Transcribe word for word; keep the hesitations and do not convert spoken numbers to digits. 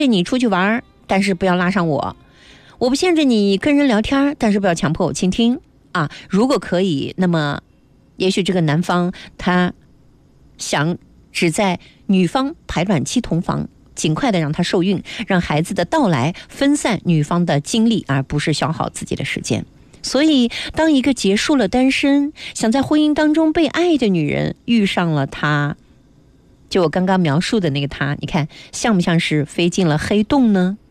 你出去玩，但是不要拉上我。我不限制你跟人聊天，但是不要强迫我倾听啊。如果可以，那么也许这个男方他想只在女方排卵期同房，尽快的让她受孕，让孩子的到来分散女方的精力，而不是消耗自己的时间。所以当一个结束了单身，想在婚姻当中被爱的女人遇上了他，就我刚刚描述的那个他，你看像不像是飞进了黑洞呢？